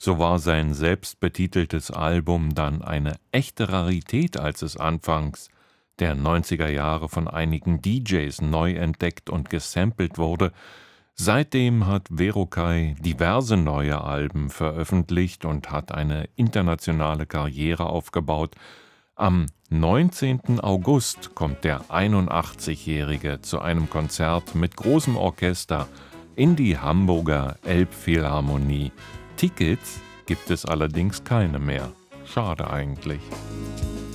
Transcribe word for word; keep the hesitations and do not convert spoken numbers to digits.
So war sein selbstbetiteltes Album dann eine echte Rarität, als es anfangs der neunziger Jahre von einigen D Js neu entdeckt und gesampelt wurde. Seitdem hat Verokay diverse neue Alben veröffentlicht und hat eine internationale Karriere aufgebaut. Am neunzehnten August kommt der einundachtzigjährige zu einem Konzert mit großem Orchester in die Hamburger Elbphilharmonie. Tickets gibt es allerdings keine mehr. Schade eigentlich.